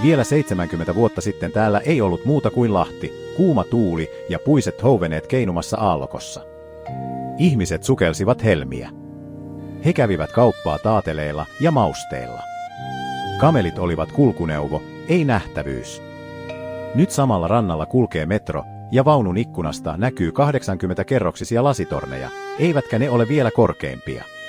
Vielä 70 vuotta sitten täällä ei ollut muuta kuin Lahti, kuuma tuuli ja puiset houveneet keinumassa aallokossa. Ihmiset sukelsivat helmiä. He kävivät kauppaa taateleilla ja mausteilla. Kamelit olivat kulkuneuvo, ei nähtävyys. Nyt samalla rannalla kulkee metro, ja vaunun ikkunasta näkyy 80-kerroksisia lasitorneja, eivätkä ne ole vielä korkeimpia.